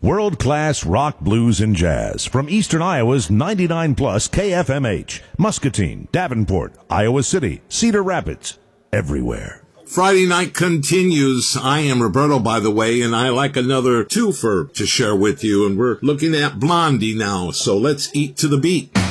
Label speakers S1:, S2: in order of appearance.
S1: World-class rock, blues, and jazz from Eastern Iowa's 99 plus KFMH, Muscatine, Davenport, Iowa City, Cedar Rapids, everywhere.
S2: Friday night continues. I am Roberto, by the way, and I like another twofer to share with you, and we're looking at Blondie now, so let's eat to the beat.